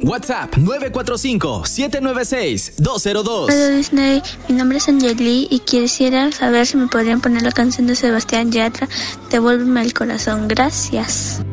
WhatsApp 945-796-202. Hola Disney, mi nombre es Angeli y quisiera saber si me podrían poner la canción de Sebastián Yatra, Devuélveme el corazón. Gracias.